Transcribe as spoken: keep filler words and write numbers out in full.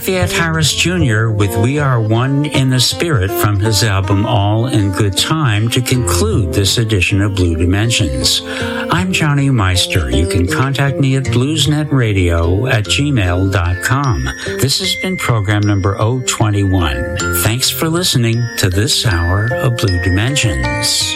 Lafayette Harris Junior with We Are One in the Spirit from his album All in Good Time to conclude this edition of Blue Dimensions. I'm Johnny Meister. You can contact me at bluesnetradio at gmail dot com. This has been program number zero twenty-one. Thanks for listening to this hour of Blue Dimensions.